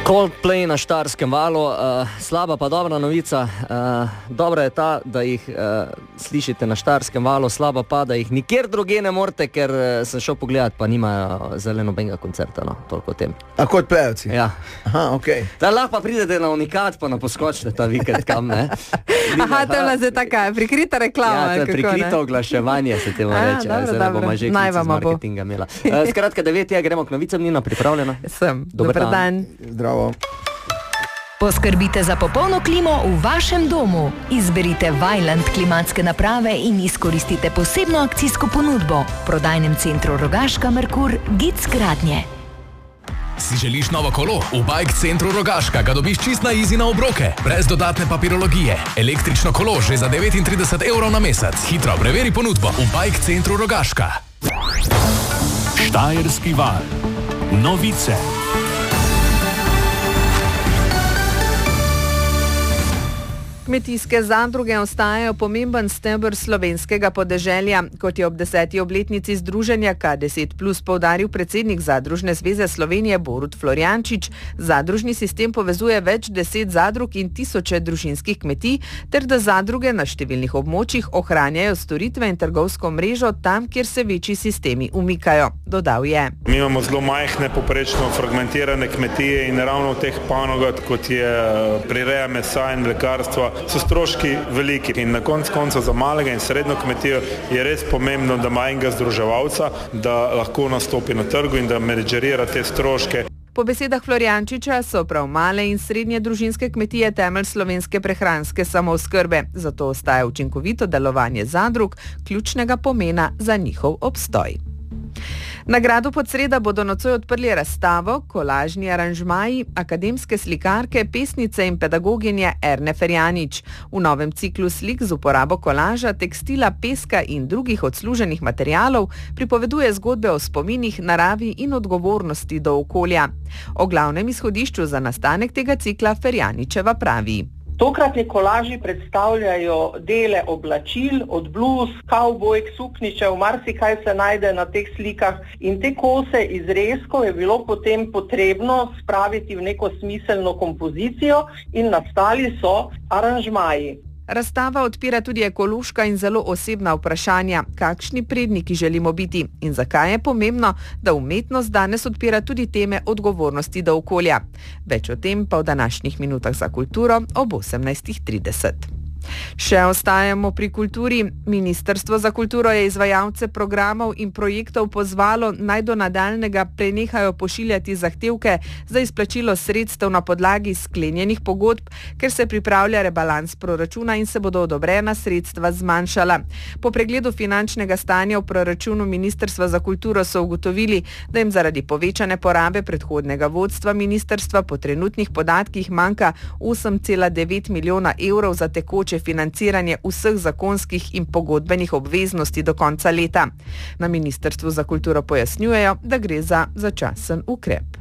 Coldplay na Štajerskem valu, slaba pa dobra novica. Dobra je ta, da jih slišite na Štajerskem valu, slaba pa, da jih nikjer druge ne morete, ker sem šel pogledat, pa nimajo nobenega koncerta, no, toliko o tem. A Coldplayovci? Ja. Aha, okej. Da lahko pa pridete na Unikat, pa na poskočite ta vikend kam, ne? Aha, to je taka prikrita reklama. Ja, to je prikrito oglaševanje, se temu reče. Zdaj bomo že klic iz marketinga imela. Skratka, 9. gremo k novicam, Nina, pripravljena? Sem. Dober dan. Zdravo. Poskrbite za popolno klimo v vašem domu. Izberite Vaillant klimatske naprave in izkoristite posebno akcijsko ponudbo. V prodajnem centru Rogaška Merkur Gic Gradnje. Si želiš novo kolo? V Bike centru Rogaška ga dobiš čist na easy na obroke, brez dodatne papirologije. Električno kolo že za 39 € na mesec. Hitro preveri ponudbo v Bike centru Rogaška. Štajerski val. Novice. Kmetijske zadruge ostajajo pomemben steber slovenskega podeželja. Kot je ob 10. obletnici združenja K10 plus poudaril predsednik Zadružne zveze Slovenije Borut Florjančič, zadružni sistem povezuje več 10 zadrug in tisoče družinskih kmetij, ter da zadruge na številnih območjih ohranjajo storitve in trgovsko mrežo tam, kjer se večji sistemi umikajo. Dodal je. Mi imamo zelo majhne, poprečno fragmentirane kmetije in ravno v teh panogah, kot je prireja mesa in lekarstva, so stroški veliki in na koncu za malega in srednjo kmetijo je res pomembno, da ima enega združevalca, da lahko nastopi na trgu in da menedžerira te stroške. Po besedah Florjančiča so prav male in srednje družinske kmetije temelj slovenske prehranske samooskrbe, zato ostaja učinkovito delovanje zadrug ključnega pomena za njihov obstoj. Na gradu Podsreda bodo nocoj odprli razstavo, kolažni aranžmaji, akademske slikarke, pesnice in pedagoginje Erne Ferjanič. V novem ciklu slik z uporabo kolaža, tekstila, peska in drugih odsluženih materialov pripoveduje zgodbe o spominih, naravi in odgovornosti do okolja. O glavnem izhodišču za nastanek tega cikla Ferjaničeva pravi. Tokratni kolaži predstavljajo dele oblačil, od bluz, kavbojk, sukničev, marsikaj se najde na teh slikah in te kose izrezkov je bilo potem potrebno spraviti v neko smiselno kompozicijo in nastali so aranžmaji. Razstava odpira tudi ekološka in zelo osebna vprašanja, kakšni predniki želimo biti in zakaj je pomembno, da umetnost danes odpira tudi teme odgovornosti do okolja. Več o tem pa v današnjih minutah za kulturo ob 18:30. Še ostajamo pri kulturi. Ministrstvo za kulturo je izvajalce programov in projektov pozvalo, naj do nadaljnjega prenehajo pošiljati zahtevke za izplačilo sredstev na podlagi sklenjenih pogodb, ker se pripravlja rebalans proračuna in se bodo odobrena sredstva zmanjšala. Po pregledu finančnega stanja v proračunu Ministrstva za kulturo so ugotovili, da jim zaradi povečane porabe predhodnega vodstva ministrstva po trenutnih podatkih manjka 8,9 milijona evrov za tekoče financiranje vseh zakonskih in pogodbenih obveznosti do konca leta. Na Ministrstvu za kulturo pojasnjujejo, da gre za začasen ukrep.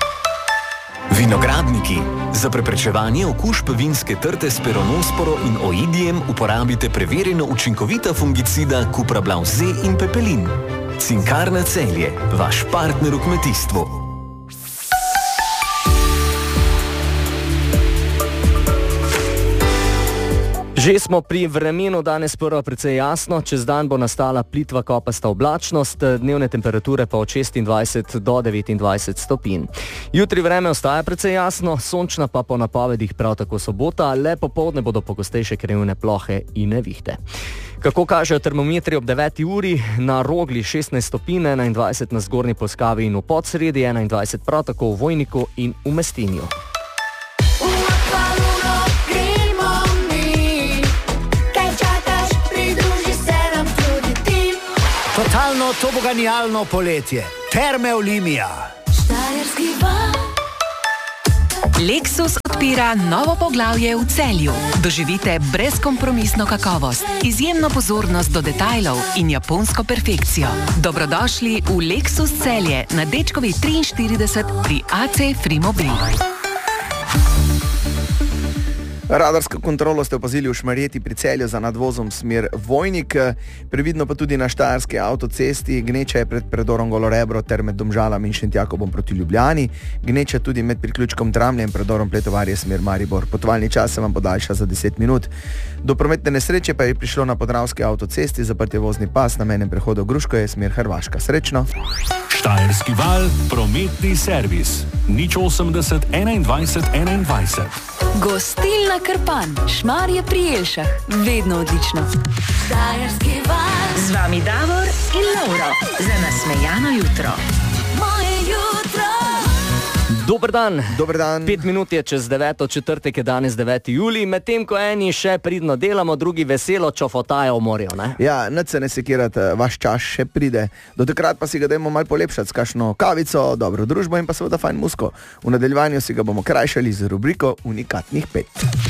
Vinogradniki. Za preprečevanje okužb vinske trte s peronosporo in oidijem uporabite preverjeno učinkovita fungicida Cuprablav Z in Pepelin. Cinkarna Celje, vaš partner v kmetijstvu. Že smo pri vremenu, danes prva precej jasno, čez dan bo nastala plitva kopasta oblačnost, dnevne temperature pa od 26 do 29 stopinj. Jutri vreme ostaja precej jasno, sončna pa po napovedih prav tako sobota, le popoldne bodo pogostejše krajevne plohe in nevihte. Kako kažejo termometri ob 9. uri, na Rogli 16 stopinj, 21 na Zgornji Polskavi in v Podsredi, 21 prav tako v Vojniku in v Mestinju. Totalno toboganijalno poletje. Terme Olimia. Lexus odpira novo poglavje v Celju. Doživite brezkompromisno kakovost, izjemno pozornost do detajlov in japonsko perfekcijo. Dobrodošli v Lexus Celje na Dečkovi 43 pri AC Frimobil. Radarsko kontrolo ste opazili v Šmarjeti pri Celju za nadvozom smer Vojnik, previdno pa tudi na štajerski avtocesti, gneča je pred predorom Golorebro ter med Domžalami in Šentjakobom proti Ljubljani, gneča tudi med priključkom Tramlje in predorom Pletovarje smer Maribor. Potovalni čas se vam podaljša za 10 minut. Do prometne nesreče pa je prišlo na Podravski avtocesti, zaprt je vozni pas na mejnem prehodu Gruškoje smer Hrvaška. Srečno! Štajerski val, prometni servis. 080 21 21. Gostilna Krpan, Šmarje pri Jelšah, vedno odlično. Štajerski val. Z vami Davor in Lauro za nasmejano jutro. Moje jutro. Dober dan. Dober dan. 5 minut je čez 9. četrtek je danes 9. julij, medtem ko eni še pridno delamo, drugi veselo čofotajo v morju, ne? Ja, nič se ne sekirati, vaš čas še pride. Do takrat pa si ga dajmo malo polepšati s kakšno kavico, dobro družbo in pa seveda fajn musko. V nadaljevanju si ga bomo krajšali z rubriko Unikatnih 5.